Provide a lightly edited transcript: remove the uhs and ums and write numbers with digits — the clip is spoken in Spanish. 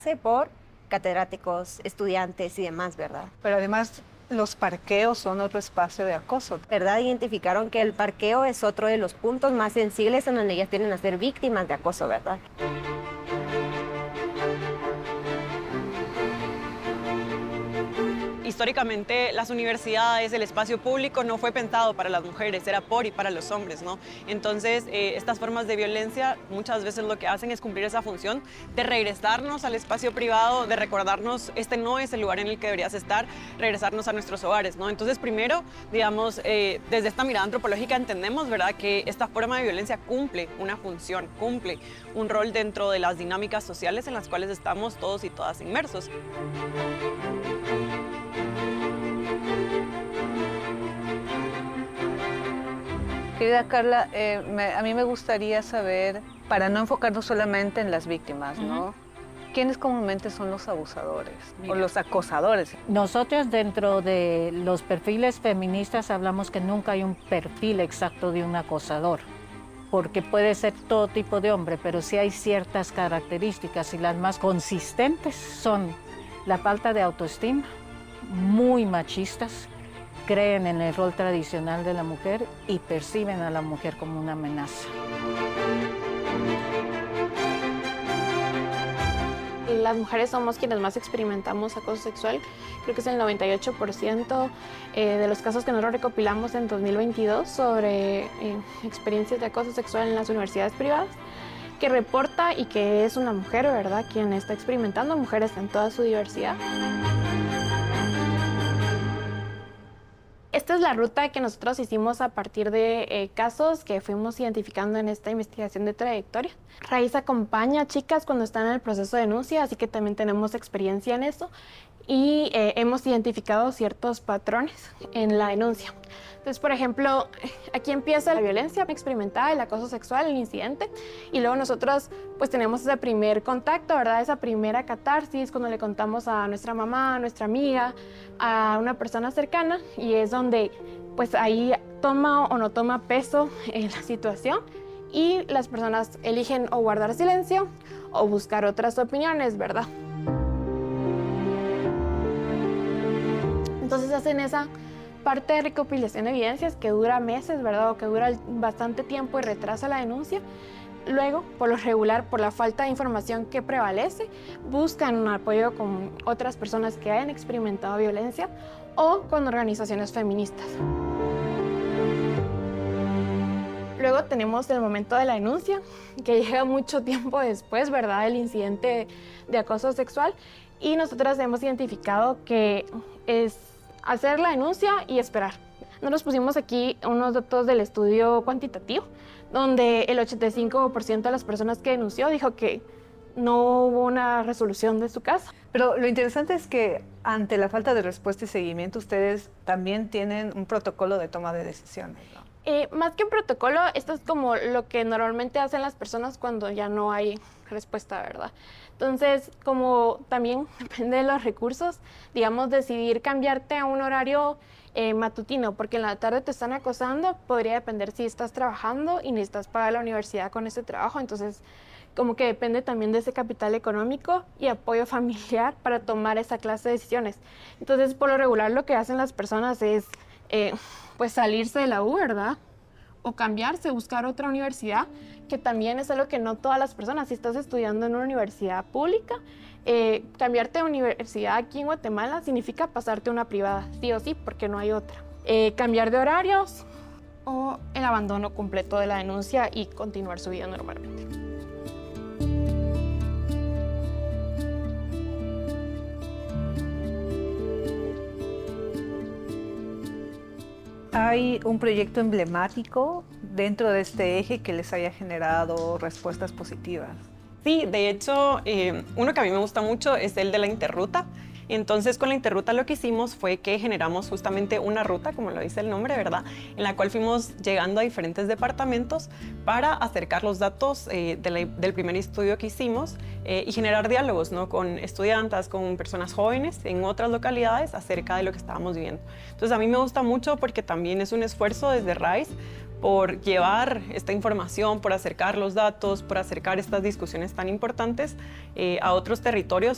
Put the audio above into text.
Sí, por catedráticos, estudiantes y demás, ¿verdad? Pero además los parqueos son otro espacio de acoso. ¿Verdad? Identificaron que el parqueo es otro de los puntos más sensibles en donde ellas tienden a ser víctimas de acoso, ¿verdad? Históricamente las universidades, el espacio público no fue pensado para las mujeres, era por y para los hombres, ¿no? Entonces, estas formas de violencia muchas veces lo que hacen es cumplir esa función de regresarnos al espacio privado, de recordarnos, este no es el lugar en el que deberías estar, regresarnos a nuestros hogares, ¿no? Entonces, primero, digamos, desde esta mirada antropológica entendemos, ¿verdad?, que esta forma de violencia cumple una función, cumple un rol dentro de las dinámicas sociales en las cuales estamos todos y todas inmersos. Querida Carla, a mí me gustaría saber, para no enfocarnos solamente en las víctimas, ¿no? ¿Quiénes comúnmente son los abusadores o los acosadores? Nosotros dentro de los perfiles feministas hablamos que nunca hay un perfil exacto de un acosador, porque puede ser todo tipo de hombre, pero sí hay ciertas características y las más consistentes son la falta de autoestima, muy machistas, creen en el rol tradicional de la mujer y perciben a la mujer como una amenaza. Las mujeres somos quienes más experimentamos acoso sexual, creo que es el 98% de los casos que nosotros recopilamos en 2022 sobre experiencias de acoso sexual en las universidades privadas, que reporta y que es una mujer, ¿verdad?, quien está experimentando, mujeres en toda su diversidad. Esta es la ruta que nosotros hicimos a partir de casos que fuimos identificando en esta investigación de trayectoria. Raíz acompaña a chicas cuando están en el proceso de denuncia, así que también tenemos experiencia en eso y hemos identificado ciertos patrones en la denuncia. Entonces, por ejemplo, aquí empieza la violencia experimentada, el acoso sexual, el incidente, y luego nosotros pues tenemos ese primer contacto, ¿verdad? Esa primera catarsis cuando le contamos a nuestra mamá, a nuestra amiga, a una persona cercana, y es donde pues ahí toma o no toma peso la situación y las personas eligen o guardar silencio o buscar otras opiniones, ¿verdad? Entonces hacen esa parte de recopilación de evidencias que dura meses, ¿verdad? O que dura bastante tiempo y retrasa la denuncia. Luego, por lo regular, por la falta de información que prevalece, buscan un apoyo con otras personas que hayan experimentado violencia o con organizaciones feministas. Luego tenemos el momento de la denuncia, que llega mucho tiempo después, ¿verdad?, del incidente de acoso sexual, y nosotras hemos identificado que es hacer la denuncia y esperar. Nosotros pusimos aquí unos datos del estudio cuantitativo, donde el 85% de las personas que denunció dijo que no hubo una resolución de su caso. Pero lo interesante es que ante la falta de respuesta y seguimiento, ustedes también tienen un protocolo de toma de decisiones, ¿no? Más que un protocolo, esto es como lo que normalmente hacen las personas cuando ya no hay respuesta, ¿verdad? Entonces, como también depende de los recursos, digamos, decidir cambiarte a un horario matutino, porque en la tarde te están acosando, podría depender si estás trabajando y necesitas pagar la universidad con ese trabajo, entonces como que depende también de ese capital económico y apoyo familiar para tomar esa clase de decisiones. Entonces, por lo regular, lo que hacen las personas es pues salirse de la U, ¿verdad? O cambiarse, buscar otra universidad, que también es algo que no todas las personas, si estás estudiando en una universidad pública, cambiarte de universidad aquí en Guatemala significa pasarte a una privada, sí o sí, porque no hay otra. Cambiar de horarios o el abandono completo de la denuncia y continuar su vida normalmente. ¿Hay un proyecto emblemático dentro de este eje que les haya generado respuestas positivas? Sí, de hecho, uno que a mí me gusta mucho es el de la Interruta. Entonces, con la Interruta lo que hicimos fue que generamos justamente una ruta, como lo dice el nombre, ¿verdad?, en la cual fuimos llegando a diferentes departamentos para acercar los datos del primer estudio que hicimos y generar diálogos, ¿no?, con estudiantes, con personas jóvenes en otras localidades acerca de lo que estábamos viviendo. Entonces, a mí me gusta mucho porque también es un esfuerzo desde RAIS por llevar esta información, por acercar los datos, por acercar estas discusiones tan importantes a otros territorios